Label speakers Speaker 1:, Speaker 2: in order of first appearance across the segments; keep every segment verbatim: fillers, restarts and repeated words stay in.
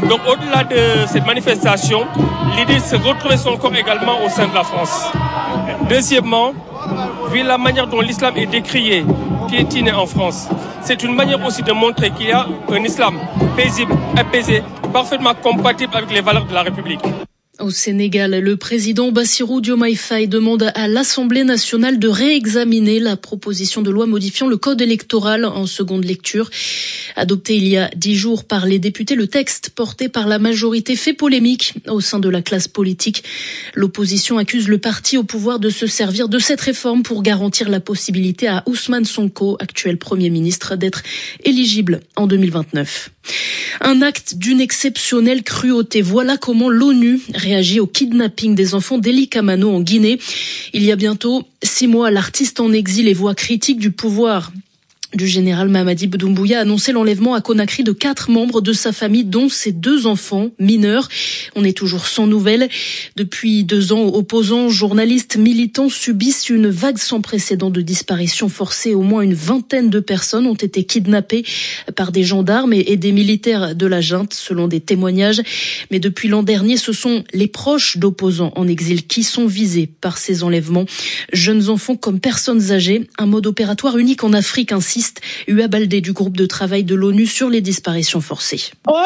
Speaker 1: Donc au-delà de cette manifestation, l'idée c'est de retrouver son corps également au sein de la France. Deuxièmement, vu la manière dont l'islam est décrié, piétiné en France, c'est une manière aussi de montrer qu'il y a un islam paisible, apaisé, parfaitement compatible avec les valeurs de la République.
Speaker 2: Au Sénégal, le président Bassirou Diomaye Faye demande à l'Assemblée nationale de réexaminer la proposition de loi modifiant le code électoral en seconde lecture. Adopté il y a dix jours par les députés, le texte porté par la majorité fait polémique au sein de la classe politique. L'opposition accuse le parti au pouvoir de se servir de cette réforme pour garantir la possibilité à Ousmane Sonko, actuel Premier ministre, d'être éligible en deux mille vingt-neuf. Un acte d'une exceptionnelle cruauté. Voilà comment l'ONU réagit au kidnapping des enfants d'Eli Kamano en Guinée. Il y a bientôt six mois, l'artiste en exil et voix critique du pouvoir du général Mamadi Doumbouya a annoncé l'enlèvement à Conakry de quatre membres de sa famille, dont ses deux enfants mineurs. On est toujours sans nouvelles. Depuis deux ans, opposants, journalistes, militants subissent une vague sans précédent de disparitions forcées. Au moins une vingtaine de personnes ont été kidnappées par des gendarmes et des militaires de la junte, selon des témoignages. Mais depuis l'an dernier, ce sont les proches d'opposants en exil qui sont visés par ces enlèvements. Jeunes enfants comme personnes âgées, un mode opératoire unique en Afrique, ainsi Ua Baldé du groupe de travail de l'ONU sur les disparitions forcées.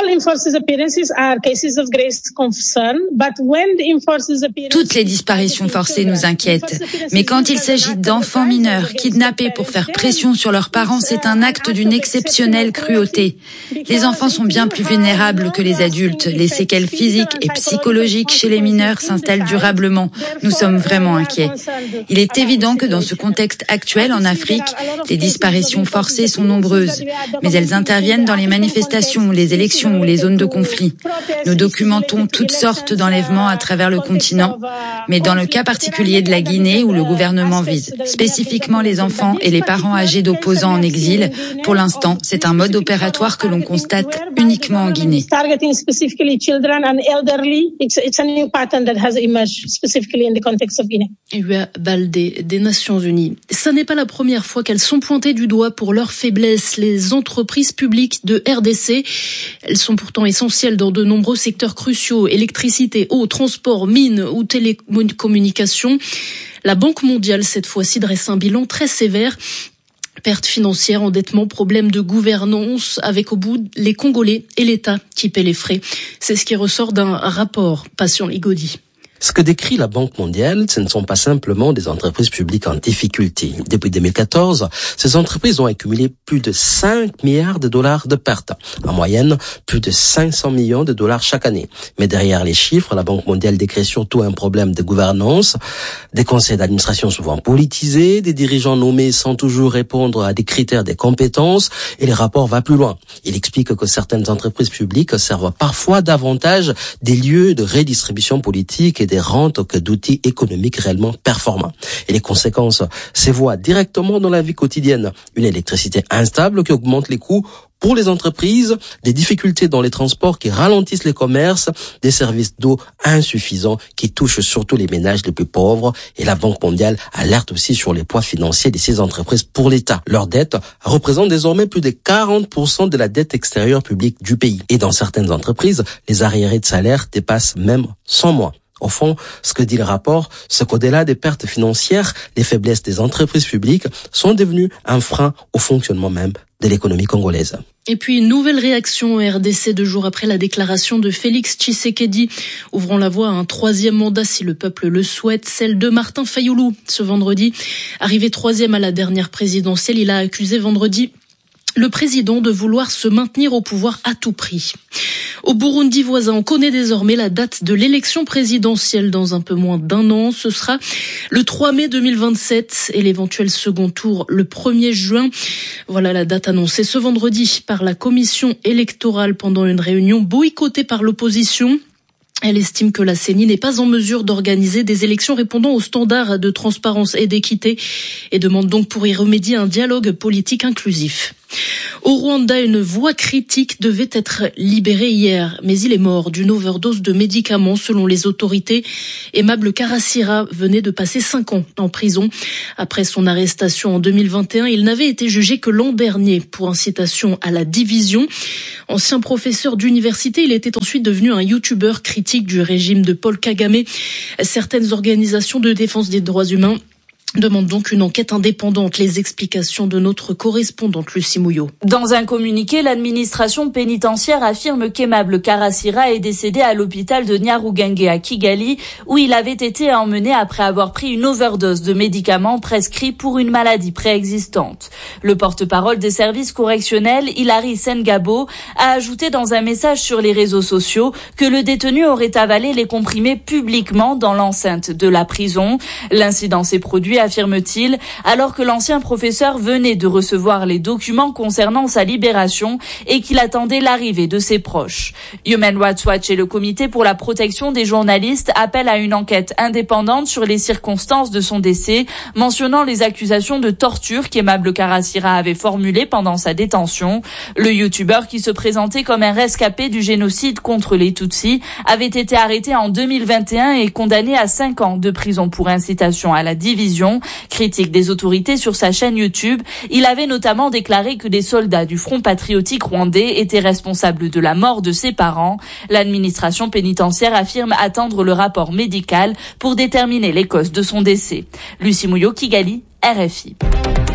Speaker 3: Toutes les disparitions forcées nous inquiètent. Mais quand il s'agit d'enfants mineurs kidnappés pour faire pression sur leurs parents, c'est un acte d'une exceptionnelle cruauté. Les enfants sont bien plus vulnérables que les adultes. Les séquelles physiques et psychologiques chez les mineurs s'installent durablement. Nous sommes vraiment inquiets. Il est évident que dans ce contexte actuel en Afrique, les disparitions forcées sont nombreuses, mais elles interviennent dans les manifestations, les élections ou les zones de conflit. Nous documentons toutes sortes d'enlèvements à travers le continent, mais dans le cas particulier de la Guinée où le gouvernement vise spécifiquement les enfants et les parents âgés d'opposants en exil, pour l'instant, c'est un mode opératoire que l'on constate uniquement en Guinée.
Speaker 2: Ua Baldé des Nations Unies. Ça n'est pas la première fois qu'elles sont pointées du doigt pour leur faiblesse, les entreprises publiques de R D C. Elles sont pourtant essentielles dans de nombreux secteurs cruciaux, électricité, eau, transport, mines ou télécommunications. La Banque mondiale, cette fois-ci, dresse un bilan très sévère. Pertes financières, endettement, problèmes de gouvernance, avec au bout les Congolais et l'État qui paient les frais. C'est ce qui ressort d'un rapport. Patient Ligodi.
Speaker 4: Ce que décrit la Banque mondiale, ce ne sont pas simplement des entreprises publiques en difficulté. Depuis deux mille quatorze, ces entreprises ont accumulé plus de cinq milliards de dollars de pertes. En moyenne, plus de cinq cents millions de dollars chaque année. Mais derrière les chiffres, la Banque mondiale décrit surtout un problème de gouvernance, des conseils d'administration souvent politisés, des dirigeants nommés sans toujours répondre à des critères des compétences, et les rapports vont plus loin. Il explique que certaines entreprises publiques servent parfois davantage des lieux de redistribution politique et des rentes que d'outils économiques réellement performants. Et les conséquences se voient directement dans la vie quotidienne. Une électricité instable qui augmente les coûts pour les entreprises, des difficultés dans les transports qui ralentissent les commerces, des services d'eau insuffisants qui touchent surtout les ménages les plus pauvres. Et la Banque mondiale alerte aussi sur les poids financiers de ces entreprises pour l'État. Leur dette représente désormais plus de quarante pour cent de la dette extérieure publique du pays. Et dans certaines entreprises, les arriérés de salaire dépassent même cent mois. Au fond, ce que dit le rapport, c'est qu'au-delà des pertes financières, les faiblesses des entreprises publiques sont devenues un frein au fonctionnement même de l'économie congolaise.
Speaker 2: Et puis, une nouvelle réaction au R D C deux jours après la déclaration de Félix Tshisekedi, ouvrant la voie à un troisième mandat si le peuple le souhaite, celle de Martin Fayulu. Ce vendredi, arrivé troisième à la dernière présidentielle, il a accusé vendredi le président de vouloir se maintenir au pouvoir à tout prix. Au Burundi voisin, on connaît désormais la date de l'élection présidentielle dans un peu moins d'un an. Ce sera le trois mai deux mille vingt-sept et l'éventuel second tour le premier juin. Voilà la date annoncée ce vendredi par la commission électorale pendant une réunion boycottée par l'opposition. Elle estime que la C E N I n'est pas en mesure d'organiser des élections répondant aux standards de transparence et d'équité et demande donc pour y remédier un dialogue politique inclusif. Au Rwanda, une voix critique devait être libérée hier, mais il est mort d'une overdose de médicaments selon les autorités. Aimable Karasira venait de passer cinq ans en prison. Après son arrestation en deux mille vingt et un, il n'avait été jugé que l'an dernier pour incitation à la division. Ancien professeur d'université, il était ensuite devenu un youtubeur critique du régime de Paul Kagame. Certaines organisations de défense des droits humains demande donc une enquête indépendante. Les explications de notre correspondante Lucie Mouillot.
Speaker 5: Dans un communiqué, l'administration pénitentiaire affirme qu'Aimable Karasira est décédé à l'hôpital de Nyarugenge à Kigali, où il avait été emmené après avoir pris une overdose de médicaments prescrits pour une maladie préexistante. Le porte-parole des services correctionnels, Hilary Sengabo, a ajouté dans un message sur les réseaux sociaux que le détenu aurait avalé les comprimés publiquement dans l'enceinte de la prison. L'incident s'est produit, affirme-t-il, alors que l'ancien professeur venait de recevoir les documents concernant sa libération et qu'il attendait l'arrivée de ses proches. Human Rights Watch et le Comité pour la protection des journalistes appellent à une enquête indépendante sur les circonstances de son décès, mentionnant les accusations de torture qu'Aimable Karasira avait formulées pendant sa détention. Le youtubeur, qui se présentait comme un rescapé du génocide contre les Tutsis, avait été arrêté en deux mille vingt et un et condamné à cinq ans de prison pour incitation à la division. Critique des autorités sur sa chaîne YouTube, il avait notamment déclaré que des soldats du Front patriotique rwandais étaient responsables de la mort de ses parents. L'administration pénitentiaire affirme attendre le rapport médical pour déterminer les causes de son décès. Lucie Mouillot, Kigali, R F I.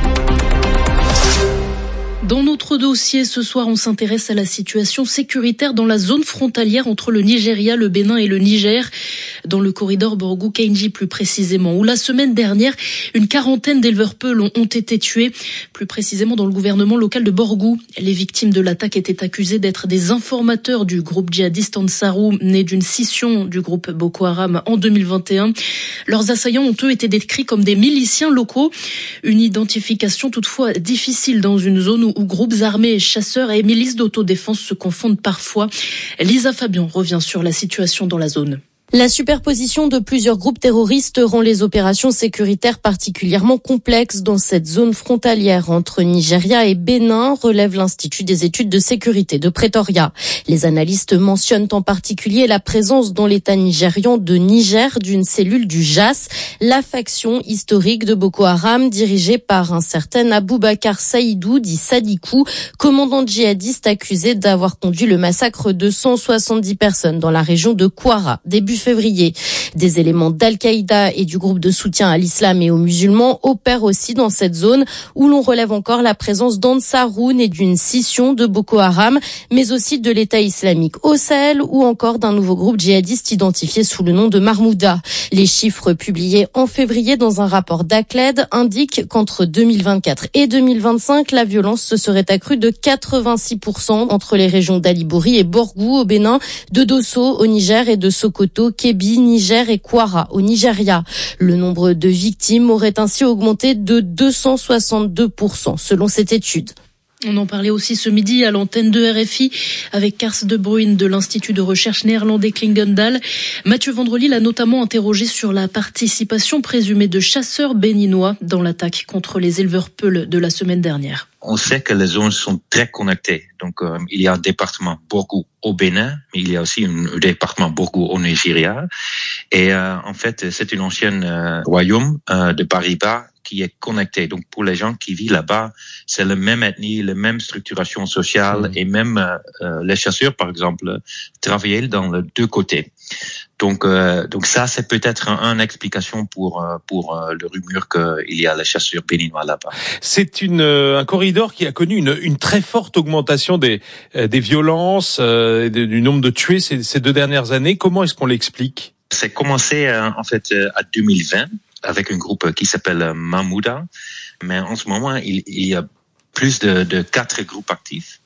Speaker 2: Dans notre dossier, ce soir, on s'intéresse à la situation sécuritaire dans la zone frontalière entre le Nigeria, le Bénin et le Niger, dans le corridor Borgou-Kainji plus précisément, où la semaine dernière, une quarantaine d'éleveurs peuls ont été tués, plus précisément dans le gouvernement local de Borgou. Les victimes de l'attaque étaient accusées d'être des informateurs du groupe djihadiste Ansarou, né d'une scission du groupe Boko Haram en deux mille vingt et un. Leurs assaillants ont eux été décrits comme des miliciens locaux, une identification toutefois difficile dans une zone où où groupes armés, chasseurs et milices d'autodéfense se confondent parfois. Lisa Fabian revient sur la situation dans la zone.
Speaker 6: La superposition de plusieurs groupes terroristes rend les opérations sécuritaires particulièrement complexes dans cette zone frontalière entre Nigeria et Bénin, relève l'Institut des études de sécurité de Pretoria. Les analystes mentionnent en particulier la présence dans l'État nigérian de Niger d'une cellule du J A S, la faction historique de Boko Haram dirigée par un certain Aboubakar Saïdou, dit Sadikou, commandant djihadiste accusé d'avoir conduit le massacre de cent soixante-dix personnes dans la région de Kwara, début février. Des éléments d'Al-Qaïda et du groupe de soutien à l'islam et aux musulmans opèrent aussi dans cette zone où l'on relève encore la présence d'Ansaroun et d'une scission de Boko Haram, mais aussi de l'État islamique au Sahel ou encore d'un nouveau groupe djihadiste identifié sous le nom de Marmouda. Les chiffres publiés en février dans un rapport d'Acled indiquent qu'entre deux mille vingt-quatre et deux mille vingt-cinq, la violence se serait accrue de quatre-vingt-six pour cent entre les régions d'Alibori et Borgou au Bénin, de Dosso au Niger et de Sokoto, Kebbi, Niger et Kwara au Nigeria. Le nombre de victimes aurait ainsi augmenté de deux cent soixante-deux pour cent selon cette étude.
Speaker 2: On en parlait aussi ce midi à l'antenne de R F I avec Kars de Bruyne de l'Institut de recherche néerlandais Klingendal. Mathieu Vandrely l'a notamment interrogé sur la participation présumée de chasseurs béninois dans l'attaque contre les éleveurs peuls de la semaine dernière.
Speaker 7: On sait que les zones sont très connectées. Donc, euh, il y a un département Borgou au Bénin, mais il y a aussi un département Borgou au Nigeria. Et euh, en fait, c'est une ancienne euh, royaume euh, de Bariba qui est connecté. Donc, pour les gens qui vivent là-bas, c'est la même ethnie, la même structuration sociale mmh. et même euh, les chasseurs, par exemple, travaillaient dans les deux côtés. Donc, euh, donc ça, c'est peut-être une un explication pour euh, pour euh, le rumeur qu'il y a les chasseurs béninois là-bas.
Speaker 8: C'est une un corridor qui a connu une une très forte augmentation des des violences, euh, du nombre de tués ces, ces deux dernières années. Comment est-ce qu'on l'explique?
Speaker 7: C'est commencé euh, en fait euh, à deux mille vingt avec un groupe qui s'appelle euh, Marmouda, mais en ce moment il, il y a plus de, de quatre groupes actifs.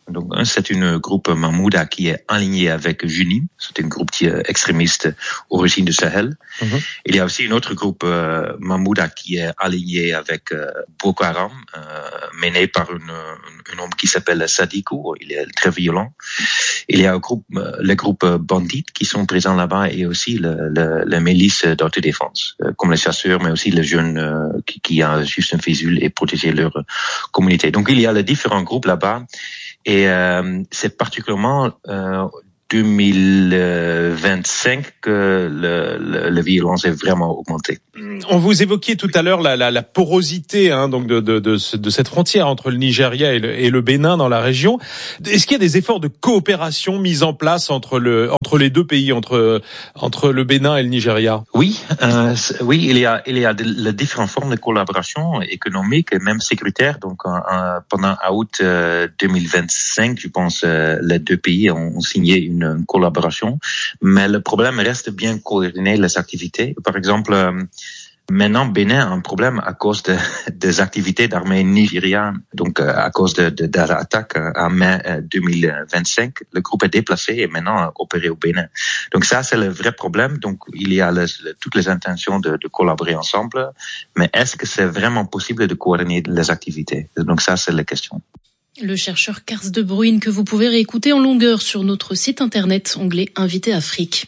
Speaker 7: Donc, un, c'est une groupe Mahmouda qui est aligné avec Junim. C'est un groupe qui est extrémiste origine du Sahel. Mm-hmm. Il y a aussi un autre groupe euh, Mahmouda qui est aligné avec euh, Boko Haram, euh, mené par une, un, un homme qui s'appelle Sadikou. Il est très violent. Il y a un groupe, euh, les groupes bandits qui sont présents là-bas et aussi le, le, les milices d'autodéfense, euh, comme les chasseurs, mais aussi les jeunes euh, qui, qui ont juste un fusil et protéger leur communauté. Donc, il y a les différents groupes là-bas. Et euh, c'est particulièrement euh, deux mille vingt-cinq que le, le, la violence est vraiment augmentée.
Speaker 8: On vous évoquiez tout à l'heure la, la, la porosité hein, donc de, de, de, de cette frontière entre le Nigeria et le, et le Bénin dans la région. Est-ce qu'il y a des efforts de coopération mis en place entre le entre les deux pays, entre entre le Bénin et le Nigeria?
Speaker 7: Oui, euh, oui, il y a il y a de, de différentes formes de collaboration économique et même sécuritaire. Donc euh, pendant août euh, deux mille vingt-cinq, je pense, euh, les deux pays ont, ont signé une, une collaboration, mais le problème reste bien coordonner les activités. Par exemple, euh, maintenant, Bénin a un problème à cause de, des activités d'armée nigériane. Donc, euh, à cause de, de, de l'attaque en mai deux mille vingt-cinq, le groupe est déplacé et maintenant opéré au Bénin. Donc, ça, c'est le vrai problème. Donc, il y a le, le, toutes les intentions de, de collaborer ensemble. Mais est-ce que c'est vraiment possible de coordonner les activités? Donc, ça, c'est la question.
Speaker 2: Le chercheur Kars de Bruyne que vous pouvez réécouter en longueur sur notre site internet, onglet Invité Afrique.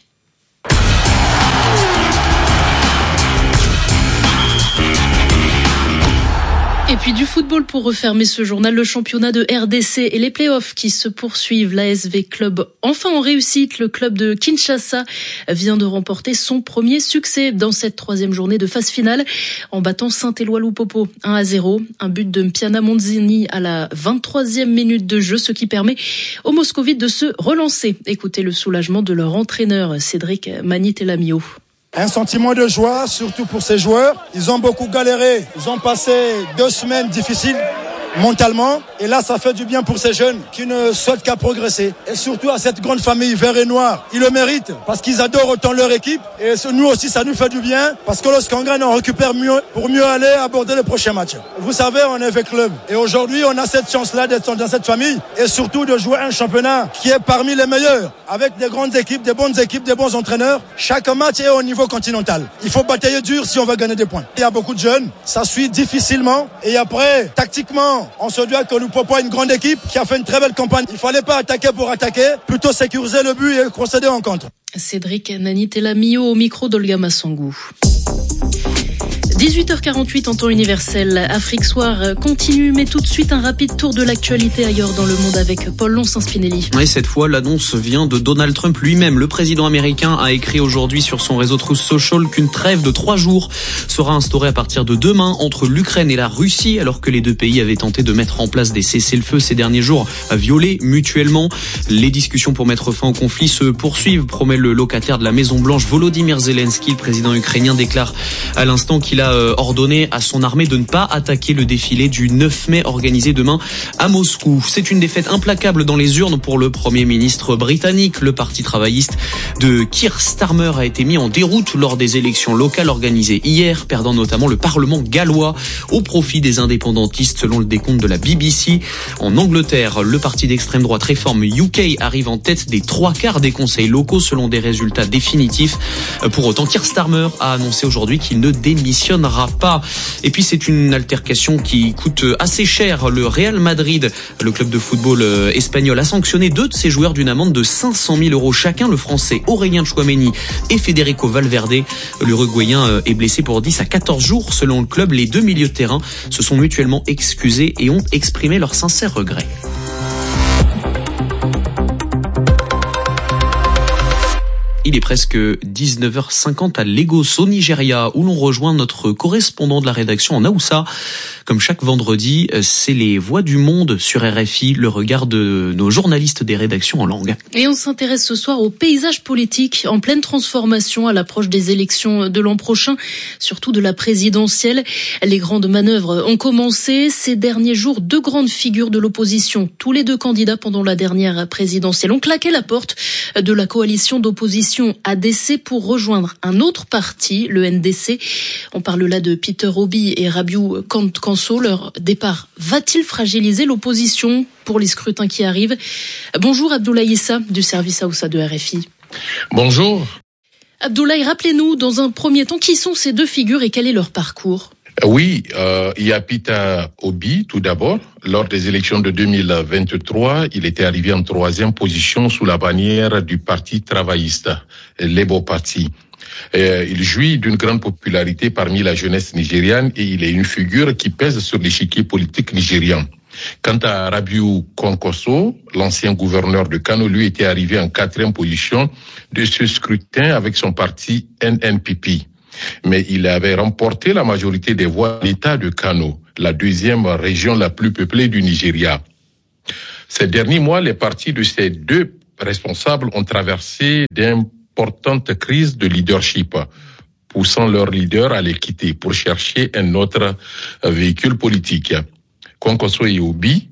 Speaker 2: Et puis du football pour refermer ce journal, le championnat de R D C et les playoffs qui se poursuivent. L'A S V Club enfin en réussite. Le club de Kinshasa vient de remporter son premier succès dans cette troisième journée de phase finale en battant Saint-Éloi-Loupopo un à zéro. Un but de Mpiana Monzini à la vingt-troisième minute de jeu, ce qui permet aux Moscovites de se relancer. Écoutez le soulagement de leur entraîneur Cédric Manitelamio.
Speaker 9: Un sentiment de joie, surtout pour ces joueurs. Ils ont beaucoup galéré. Ils ont passé deux semaines difficiles mentalement. Et là, ça fait du bien pour ces jeunes qui ne souhaitent qu'à progresser. Et surtout à cette grande famille vert et noir. Ils le méritent parce qu'ils adorent autant leur équipe. Et nous aussi, ça nous fait du bien parce que lorsqu'on gagne, on récupère mieux pour mieux aller aborder le prochain match. Vous savez, on est avec club. Et aujourd'hui, on a cette chance-là d'être dans cette famille et surtout de jouer un championnat qui est parmi les meilleurs avec des grandes équipes, des bonnes équipes, des bons entraîneurs. Chaque match est au niveau continental. Il faut batailler dur si on veut gagner des points. Il y a beaucoup de jeunes. Ça suit difficilement. Et après, tactiquement, on se doit que nous proposons une grande équipe qui a fait une très belle campagne. Il ne fallait pas attaquer pour attaquer, plutôt sécuriser le but et procéder en contre.
Speaker 2: Cédric Nanitelamio au micro d'Olga Massangou. dix-huit heures quarante-huit en temps universel. Afrique Soir continue, mais tout de suite un rapide tour de l'actualité ailleurs dans le monde avec Paul Lons-Spinelli.
Speaker 10: Et cette fois, l'annonce vient de Donald Trump lui-même. Le président américain a écrit aujourd'hui sur son réseau Truth Social qu'une trêve de trois jours sera instaurée à partir de demain entre l'Ukraine et la Russie, alors que les deux pays avaient tenté de mettre en place des cessez-le-feu ces derniers jours, violés mutuellement. Les discussions pour mettre fin au conflit se poursuivent, promet le locataire de la Maison-Blanche, Volodymyr Zelensky. Le président ukrainien déclare à l'instant qu'il a ordonné à son armée de ne pas attaquer le défilé du neuf mai organisé demain à Moscou. C'est une défaite implacable dans les urnes pour le Premier ministre britannique. Le parti travailliste de Keir Starmer a été mis en déroute lors des élections locales organisées hier, perdant notamment le Parlement gallois au profit des indépendantistes selon le décompte de la B B C. En Angleterre, le parti d'extrême droite Réforme U K arrive en tête des trois quarts des conseils locaux selon des résultats définitifs. Pour autant, Keir Starmer a annoncé aujourd'hui qu'il ne démissionne pas. Et puis c'est une altercation qui coûte assez cher. Le Real Madrid, le club de football espagnol, a sanctionné deux de ses joueurs d'une amende de cinq cent mille euros chacun. Le Français Aurélien Tchouaméni et Federico Valverde. L'Uruguayen est blessé pour dix à quatorze jours. Selon le club, les deux milieux de terrain se sont mutuellement excusés et ont exprimé leurs sincères regrets. Il est presque dix-neuf heures cinquante à Lagos, au Nigeria, où l'on rejoint notre correspondant de la rédaction en Haoussa. Comme chaque vendredi, c'est les Voix du Monde sur R F I, le regard de nos journalistes des rédactions en langue.
Speaker 2: Et on s'intéresse ce soir au paysage politique en pleine transformation à l'approche des élections de l'an prochain, surtout de la présidentielle. Les grandes manœuvres ont commencé ces derniers jours. Deux grandes figures de l'opposition, tous les deux candidats pendant la dernière présidentielle, ont claqué la porte de la coalition d'opposition coalition A D C pour rejoindre un autre parti, le N D C. On parle là de Peter Obi et Rabiou Kanso. Leur départ va-t-il fragiliser l'opposition pour les scrutins qui arrivent? Bonjour Abdoulaye Issa du service Aoussa de R F I.
Speaker 11: Bonjour.
Speaker 2: Abdoulaye, rappelez-nous dans un premier temps qui sont ces deux figures et quel est leur parcours?
Speaker 11: Oui, euh, il y a Peter Obi tout d'abord. Lors des élections de deux mille vingt-trois, il était arrivé en troisième position sous la bannière du Parti travailliste, Labour Party. Euh, il jouit d'une grande popularité parmi la jeunesse nigériane et il est une figure qui pèse sur l'échiquier politique nigérian. Quant à Rabiou Kanso, l'ancien gouverneur de Kano, lui était arrivé en quatrième position de ce scrutin avec son parti N N P P. Mais il avait remporté la majorité des voix de l'État de Kano, la deuxième région la plus peuplée du Nigeria. Ces derniers mois, les partis de ces deux responsables ont traversé d'importantes crises de leadership, poussant leur leader à les quitter pour chercher un autre véhicule politique. Kanso et Obi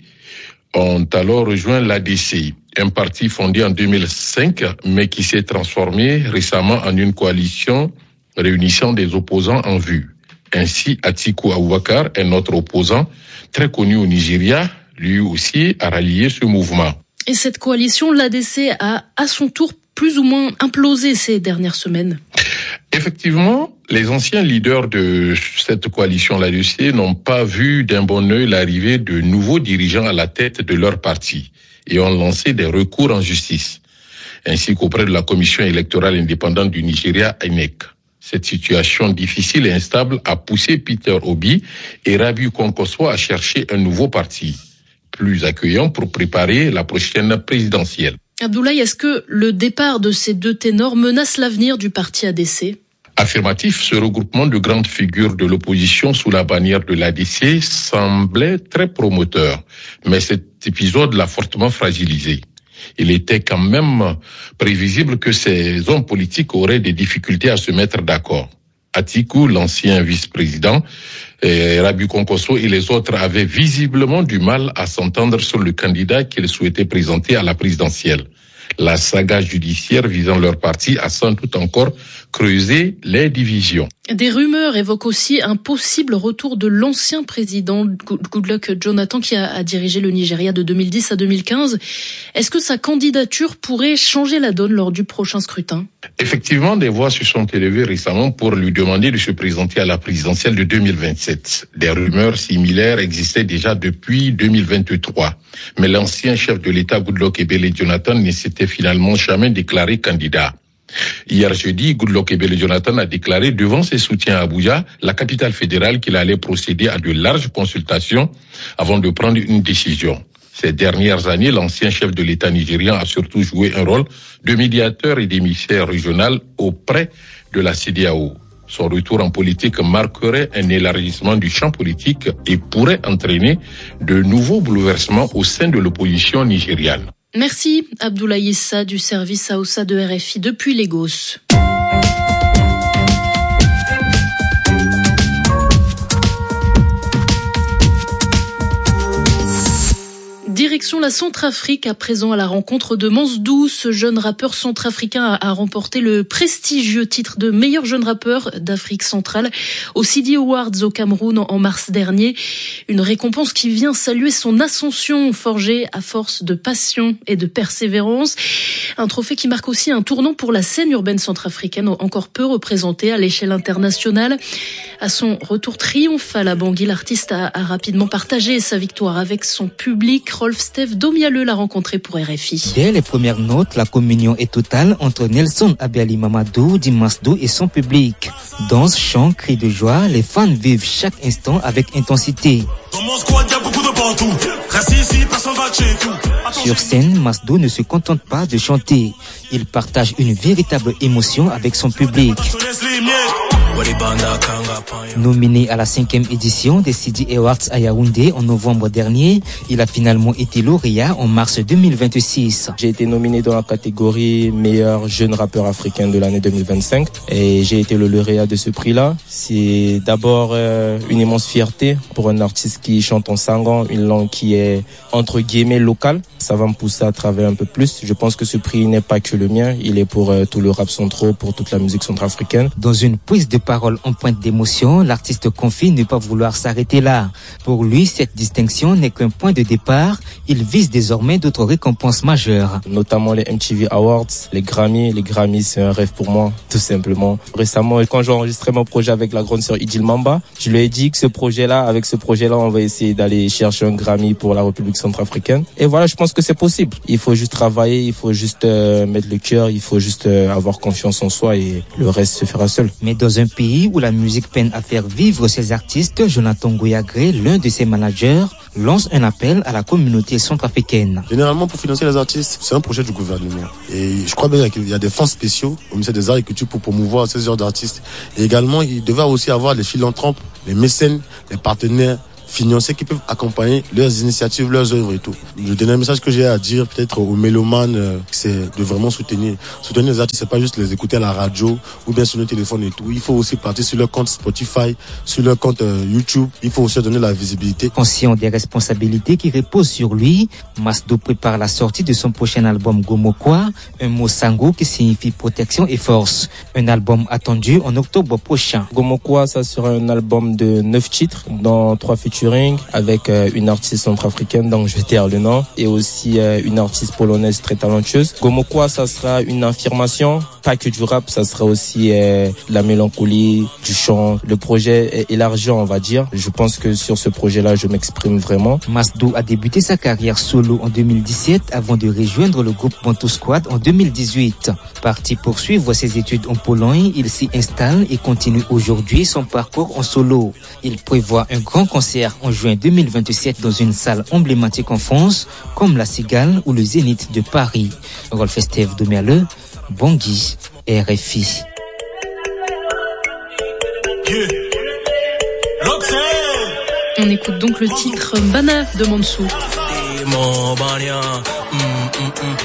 Speaker 11: ont alors rejoint l'A D C, un parti fondé en deux mille cinq, mais qui s'est transformé récemment en une coalition réunissant des opposants en vue. Ainsi, Atiku Abubakar, un autre opposant très connu au Nigeria, lui aussi a rallié ce mouvement.
Speaker 2: Et cette coalition, l'A D C a à son tour plus ou moins implosé ces dernières semaines.
Speaker 11: Effectivement, les anciens leaders de cette coalition, l'A D C, n'ont pas vu d'un bon œil l'arrivée de nouveaux dirigeants à la tête de leur parti et ont lancé des recours en justice, ainsi qu'auprès de la Commission électorale indépendante du Nigeria, I N E C. Cette situation difficile et instable a poussé Peter Obi et Rabiou Kanso à chercher un nouveau parti, plus accueillant pour préparer la prochaine présidentielle.
Speaker 2: Abdoulaye, est-ce que le départ de ces deux ténors menace l'avenir du parti A D C?
Speaker 11: Affirmatif, ce regroupement de grandes figures de l'opposition sous la bannière de l'A D C semblait très promoteur, mais cet épisode l'a fortement fragilisé. Il était quand même prévisible que ces hommes politiques auraient des difficultés à se mettre d'accord. Atiku, l'ancien vice-président, et Rabiou Kanso et les autres avaient visiblement du mal à s'entendre sur le candidat qu'ils souhaitaient présenter à la présidentielle. La saga judiciaire visant leur parti a sans doute encore creusé les divisions.
Speaker 2: Des rumeurs évoquent aussi un possible retour de l'ancien président Goodluck Jonathan qui a, a dirigé le Nigeria de deux mille dix à deux mille quinze. Est-ce que sa candidature pourrait changer la donne lors du prochain scrutin?
Speaker 11: Effectivement, des voix se sont élevées récemment pour lui demander de se présenter à la présidentielle de deux mille vingt-sept. Des rumeurs similaires existaient déjà depuis deux mille vingt-trois. Mais l'ancien chef de l'État Goodluck Ebele Jonathan ne s'était finalement jamais déclaré candidat. Hier jeudi, Goodluck Ebele Jonathan a déclaré devant ses soutiens à Abuja, la capitale fédérale, qu'il allait procéder à de larges consultations avant de prendre une décision. Ces dernières années, l'ancien chef de l'État nigérian a surtout joué un rôle de médiateur et d'émissaire régional auprès de la C E D E A O. Son retour en politique marquerait un élargissement du champ politique et pourrait entraîner de nouveaux bouleversements au sein de l'opposition nigériane.
Speaker 2: Merci Abdoulaye Issa du service Aoussa de R F I depuis Lagos. Direction la Centrafrique à présent à la rencontre de Mansdou. Ce jeune rappeur centrafricain a, a remporté le prestigieux titre de meilleur jeune rappeur d'Afrique centrale au C D Awards au Cameroun en, en mars dernier. Une récompense qui vient saluer son ascension forgée à force de passion et de persévérance. Un trophée qui marque aussi un tournant pour la scène urbaine centrafricaine encore peu représentée à l'échelle internationale. À son retour triomphal à Bangui, l'artiste a, a rapidement partagé sa victoire avec son public. Rolf Steve Domialeux l'a rencontré pour R F I.
Speaker 12: Dès les premières notes, la communion est totale entre Nelson Abiali Mamadou, dit Mansdou et son public. Danse, chants, cris de joie, les fans vivent chaque instant avec intensité.
Speaker 13: Dans mon squad, y a beaucoup de partout. Reste ici, personne va chez tout.
Speaker 12: Sur scène, Mansdou ne se contente pas de chanter. Il partage une véritable émotion avec son public. Nominé à la cinquième édition des C D Awards à Yaoundé en novembre dernier, il a finalement été lauréat en mars deux mille vingt-six.
Speaker 14: J'ai été nominé dans la catégorie meilleur jeune rappeur africain de l'année deux mille vingt-cinq et j'ai été le lauréat de ce prix-là. C'est d'abord euh, une immense fierté pour un artiste qui chante en sangan, une langue qui est entre guillemets locale. Ça va me pousser à travailler un peu plus. Je pense que ce prix n'est pas que le mien, il est pour euh, tout le rap central, pour toute la musique centrafricaine.
Speaker 12: Dans une prise de parole en pointe d'émotion, l'artiste confie ne pas vouloir s'arrêter là. Pour lui, cette distinction n'est qu'un point de départ. Il vise désormais d'autres récompenses majeures.
Speaker 14: Notamment les M T V Awards, les Grammy. Les Grammy, c'est un rêve pour moi, tout simplement. Récemment, quand j'ai enregistré mon projet avec la grande sœur Idil Mamba, je lui ai dit que ce projet-là, avec ce projet-là, on va essayer d'aller chercher un Grammy pour la République centrafricaine. Et voilà, je pense que c'est possible. Il faut juste travailler, il faut juste euh, mettre le cœur, il faut juste euh, avoir confiance en soi et le reste se fera seul.
Speaker 12: Mais dans un pays où la musique peine à faire vivre ses artistes, Jonathan Goyagré, l'un de ses managers, lance un appel à la communauté centrafricaine.
Speaker 15: Généralement, pour financer les artistes, c'est un projet du gouvernement. Et je crois bien qu'il y a des fonds spéciaux au ministère des Arts et Culture pour promouvoir ces genres d'artistes. Et également, il devait aussi avoir les philanthropes, les mécènes, les partenaires financiers qui peuvent accompagner leurs initiatives, leurs œuvres et tout. Le dernier message que j'ai à dire peut-être aux mélomanes, euh, c'est de vraiment soutenir. Soutenir les artistes, c'est pas juste les écouter à la radio ou bien sur le téléphone et tout. Il faut aussi partir sur leur compte Spotify, sur leur compte euh, YouTube. Il faut aussi donner la visibilité.
Speaker 12: Conscient des responsabilités qui reposent sur lui, Masdo prépare la sortie de son prochain album Gomokwa, un mot sango qui signifie protection et force. Un album attendu en octobre prochain.
Speaker 14: Gomokwa, ça sera un album de neuf titres, dans trois featuring avec euh, une artiste centrafricaine, donc je vais taire le nom, et aussi euh, une artiste polonaise très talentueuse. Gomokwa, ça sera une affirmation, pas que du rap, ça sera aussi euh, la mélancolie, du chant. Le projet est élargi, on va dire. Je pense que sur ce projet-là, je m'exprime vraiment.
Speaker 12: Masdo a débuté sa carrière solo en deux mille dix-sept avant de rejoindre le groupe Bantu Squad en deux mille dix-huit. Parti poursuivre ses études en Pologne, il s'y installe et continue aujourd'hui son parcours en solo. Il prévoit un grand concert en juin deux mille vingt-sept dans une salle emblématique en France, comme la Cigale ou le Zénith de Paris. Rolf Estève Domerle, Bangui, R F I.
Speaker 2: On écoute donc le titre Bana de Mansour.